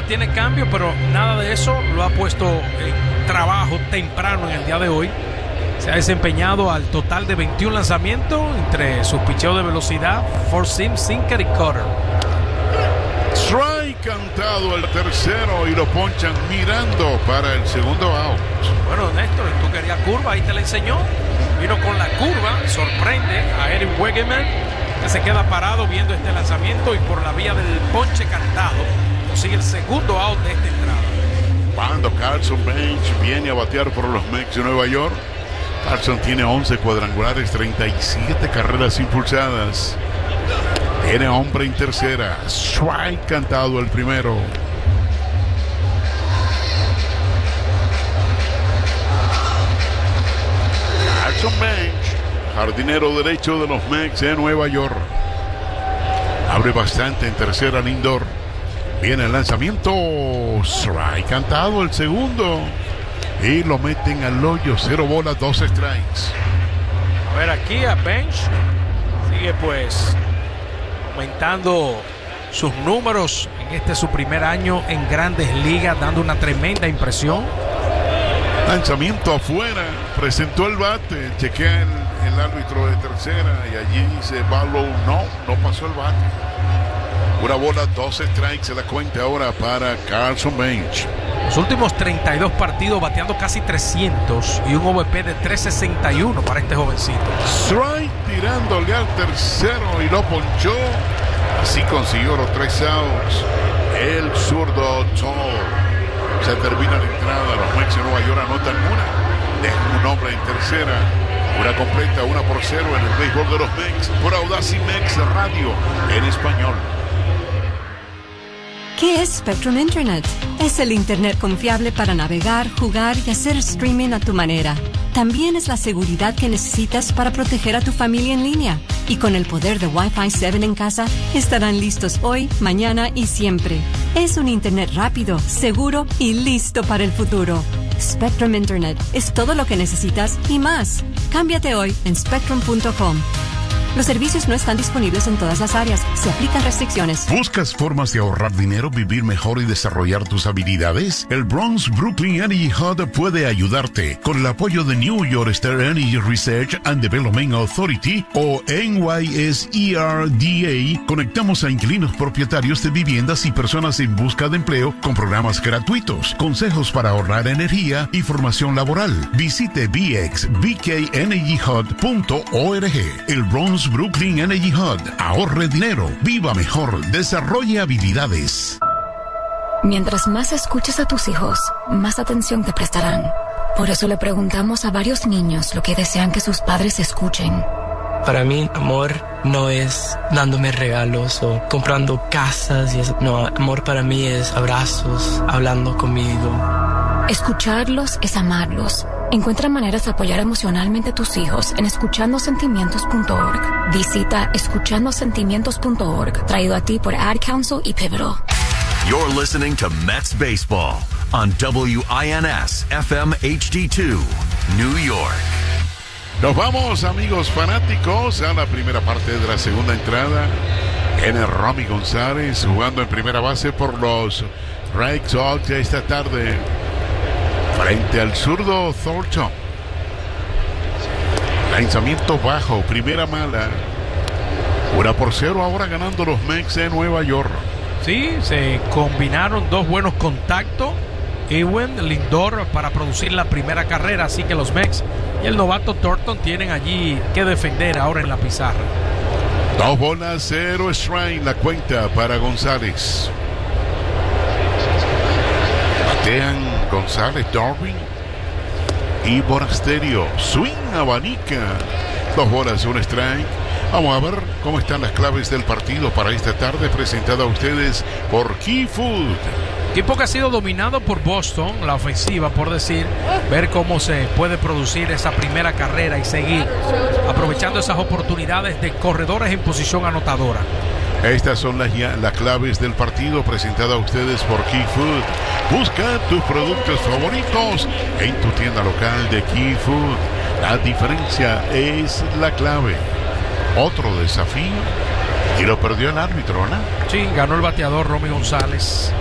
nueva, tiene cambio, pero nada de eso lo ha puesto en trabajo temprano en el día de hoy. Se ha desempeñado al total de 21 lanzamientos entre sus picheos de velocidad, four seam, sinker y cutter. Strike cantado el tercero y lo ponchan mirando para el segundo out. Bueno, Néstor, tú querías curva, ahí te la enseñó. Vino con la curva, sorprende a Eric Wegeman, que se queda parado viendo este lanzamiento y por la vía del ponche cantado consigue el segundo out de esta entrada. Cuando Carson Bench viene a batear por los Mets de Nueva York, Carson tiene 11 cuadrangulares, 37 carreras impulsadas. Tiene hombre en tercera. Strike cantado el primero. Carson Bench, jardinero derecho de los Mets de Nueva York. Abre bastante en tercera Lindor. Viene el lanzamiento. Strike cantado el segundo. Y lo meten al hoyo. 0 bolas, 2 strikes. A ver aquí a Bench. Sigue pues aumentando sus números en este su primer año en Grandes Ligas, dando una tremenda impresión. Lanzamiento afuera. Presentó el bate. Chequea el árbitro de tercera. Y allí dice Barlow. No pasó el bate. 1 bola, 2 strikes se la cuenta ahora para Carson Bench. Los últimos 32 partidos bateando casi 300 y un OVP de 361 para este jovencito. Strike tirándole al tercero y lo ponchó. Así consiguió los 3 outs. El zurdo Toll. Se termina la entrada. Los Mets de Nueva York anotan una. Dejan un hombre en tercera. Una completa, 1-0 en el béisbol de los Mets por Audacy Mex Radio en español. ¿Qué es Spectrum Internet? Es el Internet confiable para navegar, jugar y hacer streaming a tu manera. También es la seguridad que necesitas para proteger a tu familia en línea. Y con el poder de Wi-Fi 7 en casa, estarán listos hoy, mañana y siempre. Es un Internet rápido, seguro y listo para el futuro. Spectrum Internet es todo lo que necesitas y más. Cámbiate hoy en spectrum.com. Los servicios no están disponibles en todas las áreas. Se aplican restricciones. ¿Buscas formas de ahorrar dinero, vivir mejor y desarrollar tus habilidades? El Bronx Brooklyn Energy Hub puede ayudarte. Con el apoyo de New York State Energy Research and Development Authority o NYSERDA, conectamos a inquilinos propietarios de viviendas y personas en busca de empleo con programas gratuitos, consejos para ahorrar energía y formación laboral. Visite bxbkenergyhub.org. El Bronx Brooklyn Energy Hub. Ahorre dinero, viva mejor, desarrolle habilidades. Mientras más escuches a tus hijos, más atención te prestarán. Por eso le preguntamos a varios niños lo que desean que sus padres escuchen. Para mí, amor no es dándome regalos o comprando casas y eso. No, amor para mí es abrazos, hablando conmigo. Escucharlos es amarlos. Encuentra maneras de apoyar emocionalmente a tus hijos en escuchandosentimientos.org. Visita escuchandosentimientos.org, traído a ti por Ad Council y Pivotal. You're listening to Mets Baseball on WINS FM HD2, New York. Nos vamos, amigos fanáticos, a la primera parte de la segunda entrada. Viene Romy González jugando en primera base por los Red Sox esta tarde, frente al zurdo Thornton. Lanzamiento bajo, primera mala. 1-0 ahora ganando los Mets de Nueva York. Sí, se combinaron dos buenos contactos, Ewing, Lindor, para producir la primera carrera. Así que los Mets y el novato Thornton tienen allí que defender ahora en la pizarra. 2 bolas, 0 strike, la cuenta para González. Batean González, Darwin y Bonasterio. Swing, abanica. 2 bolas, 1 strike. Vamos a ver cómo están las claves del partido para esta tarde, presentada a ustedes por Key Food. Equipo que ha sido dominado por Boston, la ofensiva, por decir, ver cómo se puede producir esa primera carrera y seguir aprovechando esas oportunidades de corredores en posición anotadora. Estas son las claves del partido, presentada a ustedes por Key Food. Busca tus productos favoritos en tu tienda local de Key Food. La diferencia es la clave. Otro desafío y lo perdió el árbitro, ¿no? Sí, ganó el bateador Romy González.